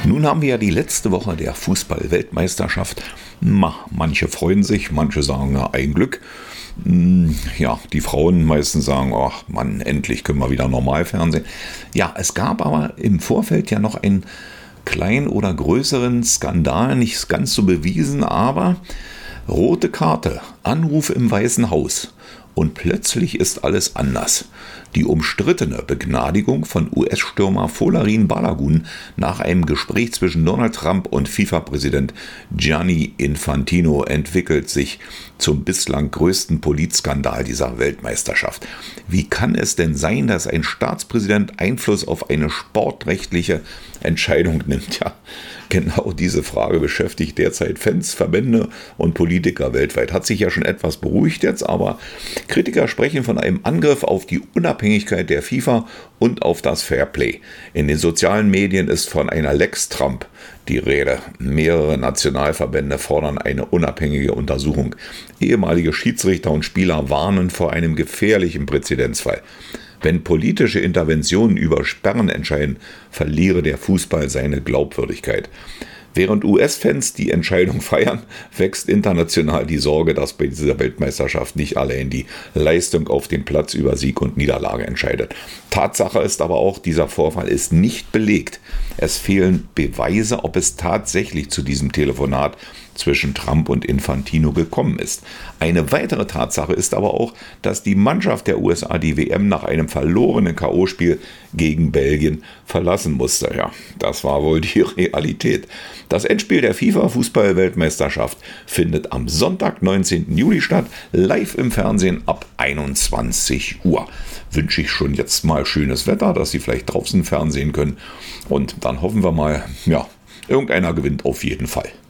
Nun haben wir ja die letzte Woche der Fußball-Weltmeisterschaft. Manche freuen sich, manche sagen, ja, ein Glück. Ja, die Frauen meistens sagen, ach Mann, endlich können wir wieder normal fernsehen. Ja, es gab aber im Vorfeld ja noch einen kleinen oder größeren Skandal, nicht ganz so bewiesen, aber rote Karte, Anruf im Weißen Haus. Und plötzlich ist alles anders. Die umstrittene Begnadigung von US-Stürmer Folarin Balagun nach einem Gespräch zwischen Donald Trump und FIFA-Präsident Gianni Infantino entwickelt sich zum bislang größten Politskandal dieser Weltmeisterschaft. Wie kann es denn sein, dass ein Staatspräsident Einfluss auf eine sportrechtliche Entscheidung nimmt? Ja, genau diese Frage beschäftigt derzeit Fans, Verbände und Politiker weltweit. Hat sich ja schon etwas beruhigt jetzt, aber Kritiker sprechen von einem Angriff auf die Unabhängigkeit der FIFA und auf das Fairplay. In den sozialen Medien ist von einer Lex Trump die Rede. Mehrere Nationalverbände fordern eine unabhängige Untersuchung. Ehemalige Schiedsrichter und Spieler warnen vor einem gefährlichen Präzedenzfall. Wenn politische Interventionen über Sperren entscheiden, verliere der Fußball seine Glaubwürdigkeit. Während US-Fans die Entscheidung feiern, wächst international die Sorge, dass bei dieser Weltmeisterschaft nicht allein die Leistung auf dem Platz über Sieg und Niederlage entscheidet. Tatsache ist aber auch, dieser Vorfall ist nicht belegt. Es fehlen Beweise, ob es tatsächlich zu diesem Telefonat zwischen Trump und Infantino gekommen ist. Eine weitere Tatsache ist aber auch, dass die Mannschaft der USA die WM nach einem verlorenen K.O.-Spiel gegen Belgien verlassen musste. Ja, das war wohl die Realität. Das Endspiel der FIFA-Fußball-Weltmeisterschaft findet am Sonntag, 19. Juli statt, live im Fernsehen ab 21 Uhr. Wünsche ich schon jetzt mal schönes Wetter, dass Sie vielleicht draußen fernsehen können. Und dann hoffen wir mal, ja, irgendeiner gewinnt auf jeden Fall.